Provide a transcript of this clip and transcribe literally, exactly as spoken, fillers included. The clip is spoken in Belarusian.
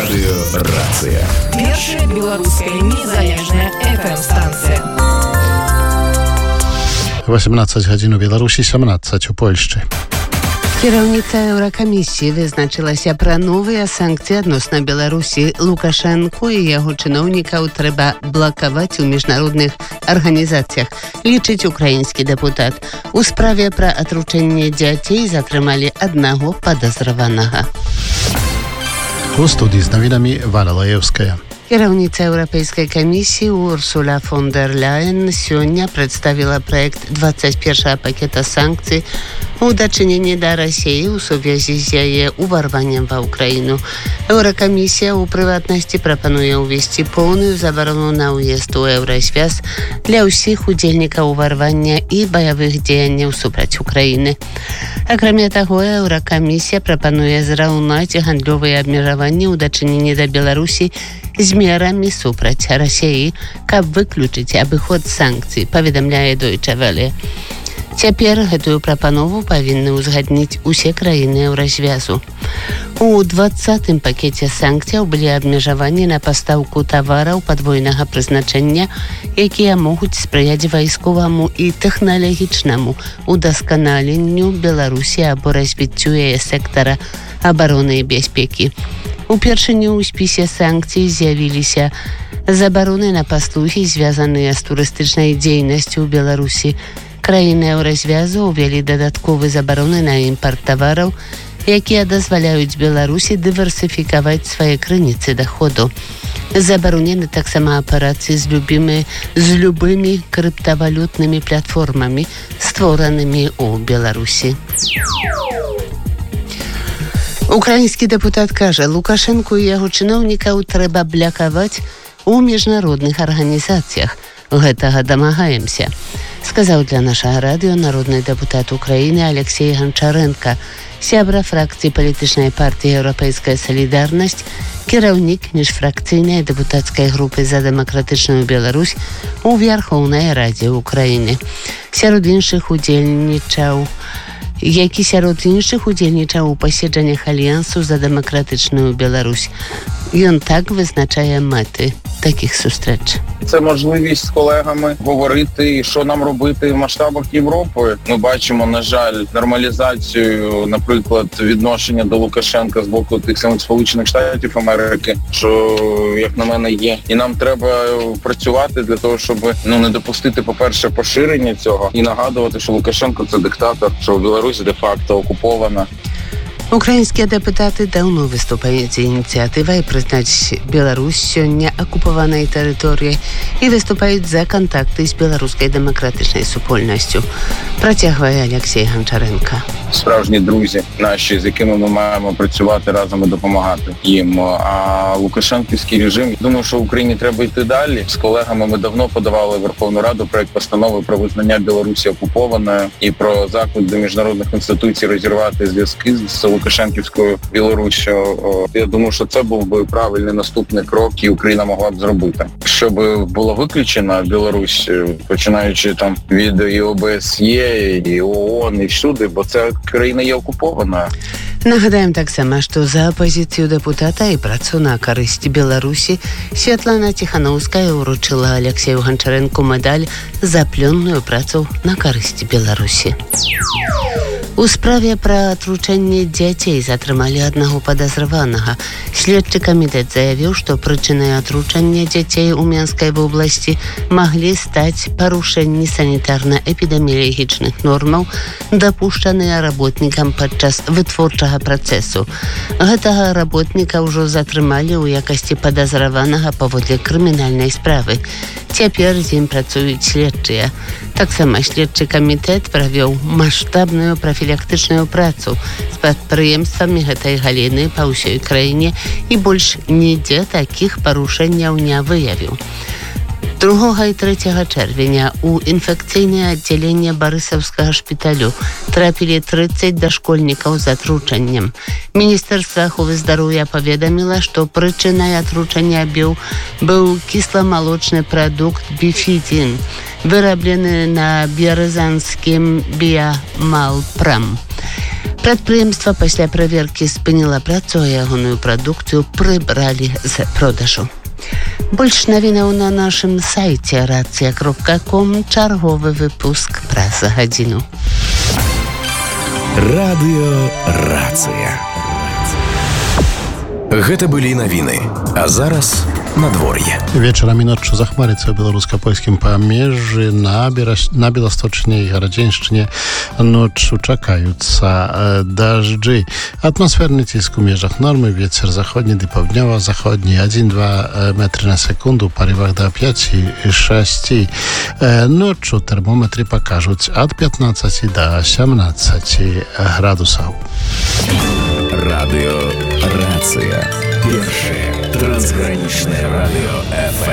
Радыё Рацыя. Першая беларуская незалежная эф эм-станцыя. восемнадцать гадзін у Беларусі, сямнадцаць у Польшчы. Кіраўніца Еўракамісіі вызначылася пра новыя санкцыі адносна Беларусі. Лукашэнку і яго чыноўнікаў трэба блакаваць у міжнародных арганізацыях, лічыць украінскі дэпутат. У справе пра атручэнне дзяцей затрымалі аднаго падазраванага. У студii z nowinami Wala Lajewskaja. Кіраўніца Еўрапейскай камісіі Урсула фон дер Ляйен сёння прадставіла праект двадцать першага пакета санкцый у дачыненні да Расіі ў сувязі з яе уварваннем ва Ўкраіну. Еўракамісія ў прыватнасці прапануе ўвесці поўную забарону на ўезд у Еўрасвяз для ўсіх удзельнікаў уварвання і баявых дзеянняў супраць Украіны. Акрамя таго, Еўракамісія прапануе зраўнаць гандлёвыя абмежаванні ў дачыненні да Беларусі з мерамі супраць Расіі, каб выключыць абыход санкцый, паведамляе Deutsche Welle. Цяпер гэтую прапанову павінны ўзгадніць усе краіны Еўразвязу. У двадцатым пакеце санкцыяў былі абмежаванні на пастаўку тавараў падвойнага прызначэння, якія могуць спрыяць вайсковаму і тэхналагічнаму удасканаленню Беларусі або развіццю яе сектара абароны і бяспекі. Упершыню ў спісе санкцый з'явіліся забароны на паслугі, звязаныя з турыстычнай дзейнасцю ў Беларусі. Краіны Еўразвязу ўвялі дадатковы забароны на імпарт тавараў, якія дазваляюць Беларусі дыверсіфікаваць свае крыніцы даходу. Забаронены таксама аперацыі з любымі з любымі крыптавалютнымі платформамі, створанымі ў Беларусі. Украінскі дэпутат кажа, Лукашэнку і яго чыноўнікаў трэба блакаваць у міжнародных арганізацыях. Гэтага дамагаемся, сказаў для нашага радыё народны дэпутат Украіны Алексей Ганчарэнка, сябра фракцыі палітычнай партыі «Еўрапейская салідарнасць», кіраўнік міжфракцыйнай дэпутацкай групы «За дэмакратычную Беларусь» у Вярхоўнай Радзе Украіны. Сярод іншых удзельнічаў які сярод іншых удзельнічаў у паседжаннях Альянсу за дэмакратычную Беларусь. Ён так визначає мети таких зустріч. Це можливість з колегами говорити, що нам робити в масштабах Європи. Ми бачимо, на жаль, нормалізацію, наприклад, відношення до Лукашенка з боку тих самих Сполучених Штатів Америки, що, як на мене, є. І нам треба працювати для того, щоб ну, не допустити, по-перше, поширення цього і нагадувати, що Лукашенко – це диктатор, що Білорусь де-факто окупована. Украінскія дэпутаты даўно выступаюць з ініцыятывай прызнаць Беларусь сёння акупаванай тэрыторыяй і выступаюць за кантакты з беларускай дэмакратычнай супольнасцю. Працягвае Алексей Ганчаренко. Справжні друзі наші, з якими ми маємо працювати разом і допомагати їм. А Лукашенківський режим, думаю, що Україні треба йти далі. З колегами ми давно подавали в Верховну Раду проект постанови про визнання Білорусі окупованою і про заклик до міжнародних інституцій розірвати зв'язки з Лукашенківською Білоруссю. Я думаю, що це був би правильний наступний крок, і Україна могла б зробити. Щоб була виключена Білорусь, починаючи там від і о бе ес є, і ООН, і всюди, бо це країна є окупована. Нагадаем таксама, што за апазіцыю дэпутата і працу на карысць Беларусі Святлана Ціханаўская ўручыла Алексею Ганчарэнку медаль за плённую працу на карысць Беларусі. У справе пра атручэнне дзяцей затрымалі аднаго падазраванага. Следчы камітэт заявіў, што прычынай атручэння дзяцей у Менскай вобласці маглі стаць парушэнні санітарна-эпідэміялагічных нормаў, дапушчаныя работнікам падчас вытворчага працэсу. Гэтага работніка ўжо затрымалі ў якасці падазраванага паводле крымінальнай справы. Цяпер з ім працуюць следчыя. Таксама следчы камітэт правёў маштабную прафілактычную працу з прадпрыемствамі гэтай галіны па ўсёй краіне і больш нідзе такіх парушэнняў не выявіў. другога і трэцяга чэрвеня у інфекцыйнае аддзяленне Барысаўскага шпіталю трапілі трыццаць дашкольнікаў з атручэннем. Міністэрства аховы здароўя паведаміла, што прычынай атручэння быў быў кісламалочны прадукт біфідзін, выраблены на березанскім біямалпрам. Прадпрыемства пасля праверкі спыніла працу, а ягоную прадукцыю прыбралі з продажу. Больш навінаў на нашым сайце рацыя кропка ком. Чарговы выпуск праз гадзіну. Радыё Рацыя. Гэта былі навіны, а зараз надвор'е. Вечарам і ноччу захмарыцца ў беларуска-польскім памежжы, на, бераж... на Беласточнай і Гарадзеншчыне ноччу чакаюцца дажджы. Атмасферны ціск у межах нормы, вецер заходні ды паўднёва-заходні адзін-два метры на секунду, у парывах да пяць-шэсць. Ноччу тэрмометры пакажуць ад пятнаццаці да сямнаццаці градусаў. Радыё Рацыя. Першае трансгранічнае радыё эф эм.